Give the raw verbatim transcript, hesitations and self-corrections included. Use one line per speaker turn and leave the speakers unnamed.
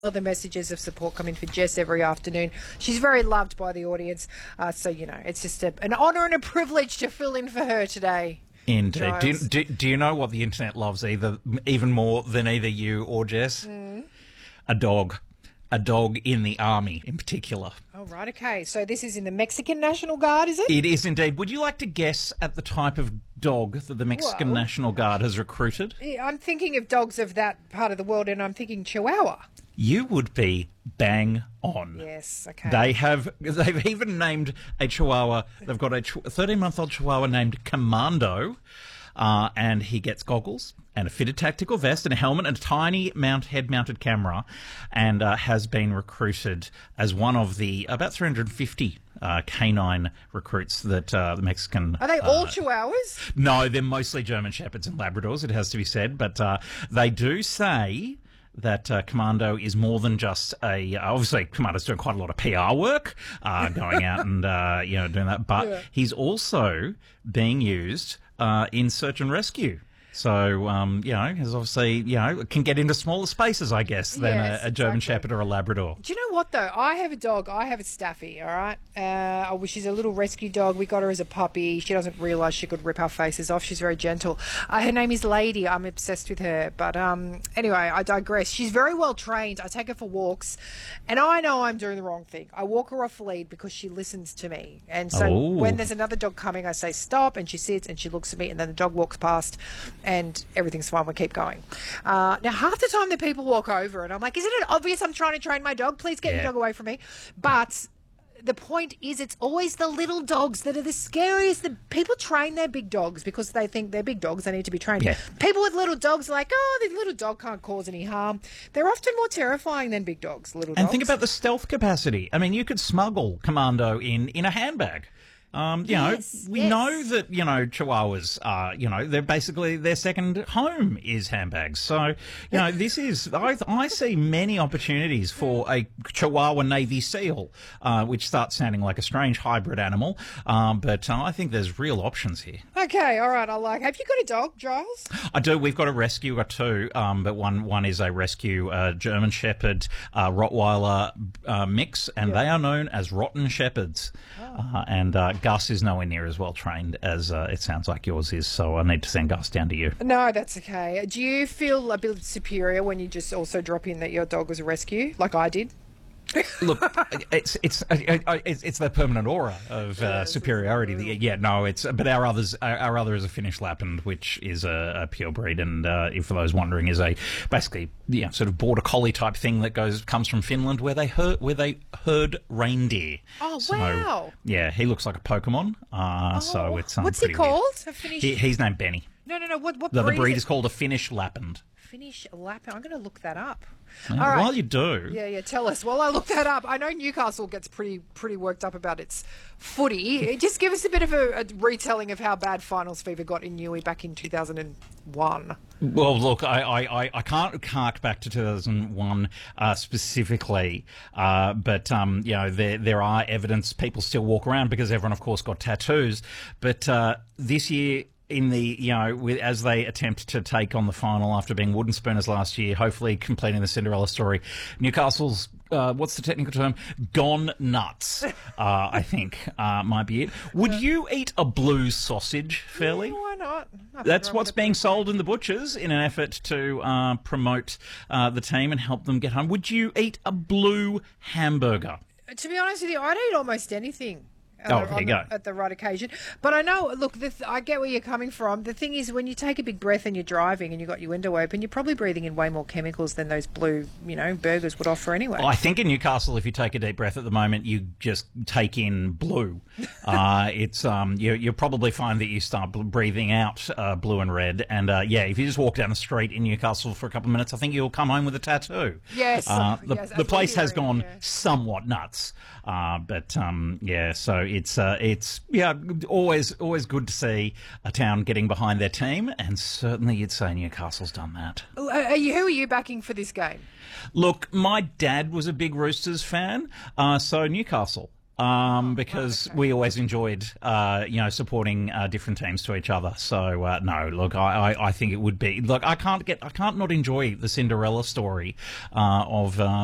The messages of support come in for Jess every afternoon. She's very loved by the audience, uh, so you know it's just a, an honour and a privilege to fill in for her today.
Indeed. Do you, do, do you know what the internet loves either even more than either you or Jess?
Mm.
A dog. A dog in the army, in particular.
Oh, right, okay. So this is in the Mexican National Guard, is it?
It is indeed. Would you like to guess at the type of dog that the Mexican
Well,
National Guard has recruited?
Yeah, I'm thinking of dogs of that part of the world, and I'm thinking Chihuahua.
You would be bang on.
Yes, okay.
They have, they've even named a Chihuahua, they've got a thirteen-month-old Chihuahua named Commando, uh, and he gets goggles and a fitted tactical vest and a helmet and a tiny mount head-mounted camera, and uh, has been recruited as one of the about three hundred fifty uh, canine recruits that uh, the Mexican...
Are they all
uh,
Chihuahuas?
No, they're mostly German Shepherds and Labradors, it has to be said, but uh, they do say that uh, Commando is more than just a... Uh, obviously, Commando's doing quite a lot of P R work, uh, going out and, uh, you know, doing that, but
Yeah.
he's also being used uh, in search and rescue. So, um, you know, he's obviously, you know, can get into smaller spaces, I guess, than
Yes,
a, a German
exactly.
Shepherd or a Labrador.
Do you know what, though? I have a dog. I have a Staffy, all right? Uh, oh, she's a little rescue dog. We got her as a puppy. She doesn't realise she could rip our faces off. She's very gentle. Uh, her name is Lady. I'm obsessed with her. But um, anyway, I digress. She's very well trained. I take her for walks, and I know I'm doing the wrong thing. I walk her off lead because she listens to me. And so
Oh.
when there's another dog coming, I say stop, and she sits, and she looks at me, and then the dog walks past, and everything's fine. We keep going. Uh, now, half the time the people walk over, and I'm like, isn't it obvious I'm trying to train my dog? Please get
Yeah.
your dog away from me. But the point is, it's always the little dogs that are the scariest. The people train their big dogs because they think they're big dogs. They need to be trained.
Yeah.
People with little dogs are like, oh, the little dog can't cause any harm. They're often more terrifying than big dogs, little dogs.
And think about the stealth capacity. I mean, you could smuggle Commando in, in a handbag. Um, you
Yes,
know, we
yes.
know that, you know, Chihuahuas are, you know, they're basically, their second home is handbags. So, you know, this is, I, I see many opportunities for a Chihuahua Navy SEAL, uh, which starts sounding like a strange hybrid animal. Um, but uh, I think there's real options here.
Okay, all right, I like. Have you got a dog, Giles?
I do. We've got a rescue. We've got two, um, but one one is a rescue uh, German Shepherd uh, Rottweiler uh, mix, and
Yeah.
they are known as Rotten Shepherds. Uh, and uh, Gus is nowhere near as well trained as uh, it sounds like yours is, so I need to send Gus down to you.
No, that's okay. Do you feel a bit superior when you just also drop in that your dog was a rescue, like I did?
Look, it's it's it's, it's that permanent aura of uh, superiority. That, yeah, no, it's but our others our, our other is a Finnish Lapland, which is a, a pure breed, and uh, if for those wondering, is a basically yeah sort of border collie type thing that goes comes from Finland, where they herd where they herd reindeer.
Oh,
So,
wow.
yeah, he looks like a Pokemon. Uh, so
Oh,
it's um,
what's he
pretty weird.
called? A Finnish?
He, he's named Benny.
No, no, no. What what
The, the
breed?
breed
is
is
it?
called a Finnish Lapland.
Finnish Lapland. I'm going to look that up.
Yeah,
All right.
While you do,
Yeah, yeah. Tell us. While I look that up, I know Newcastle gets pretty pretty worked up about its footy. Just give us a bit of a, a retelling of how bad finals fever got in Newey back in two thousand one.
Well, look, I, I, I- I can't hark back to two thousand one uh, specifically, uh, but um, you know there there are evidence people still walk around because everyone, of course, got tattoos. But uh, this year, in the you know with, as they attempt to take on the final after being wooden spooners last year, hopefully completing the Cinderella story, Newcastle's. Uh, what's the technical term? Gone nuts, uh, I think, uh, might be it. Would you eat a blue sausage, Fairly?
Yeah, why not? Nothing
That's
wrong
what's
with
being
it.
sold in the butchers in an effort to uh, promote uh, the team and help them get home. Would you eat a blue hamburger?
To be honest with you, I'd eat almost anything.
Oh,
uh,
there
on
you
the-
go.
At the right occasion. But I know, look, the th- I get where you're coming from. The thing is, when you take a big breath and you're driving and you've got your window open, you're probably breathing in way more chemicals than those blue, you know, burgers would offer anyway.
I think in Newcastle, if you take a deep breath at the moment, you just take in blue. uh, it's um, you you probably find that you start bl- breathing out uh, blue and red. And uh, yeah, if you just walk down the street in Newcastle for a couple of minutes, I think you'll come home with a tattoo.
Yes,
uh, the,
yes,
the place has
absolutely,
gone
yeah.
somewhat nuts. Uh, but um, yeah, so it's uh, it's yeah always always good to see a town getting behind their team, and certainly you'd say Newcastle's done that.
Uh, Are you, who are you backing for this game?
Look, my dad was a big Roosters fan, uh, so Newcastle. Um, because
okay.
we always enjoyed, uh, you know, supporting uh, different teams to each other. So uh, no, look, I, I, I think it would be. Look, I can't get, I can't not enjoy the Cinderella story uh, of. Uh,